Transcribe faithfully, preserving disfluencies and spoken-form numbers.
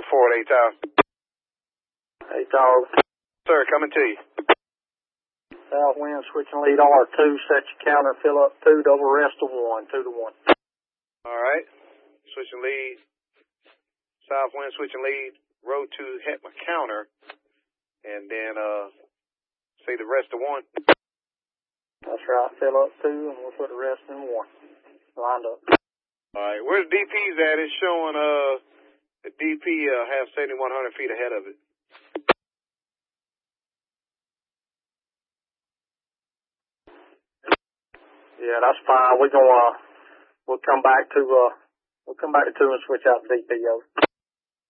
four at eight Tower. eight Tower. Sir, coming to you. Southwind switching lead R two, set your counter, fill up two, double rest of one, two to one. All right. Switching lead. Southwind switching lead. Road two, hit my counter. And then, uh, say the rest of one. That's right. Fill up two, and we'll put the rest in one. Lined up. All right. Where's D P's at? It's showing, uh, the D P, uh, have seventy-one hundred feet ahead of it. Yeah, that's fine. We're gonna, uh, we'll come back to, uh, we'll come back to two and switch out to D P O.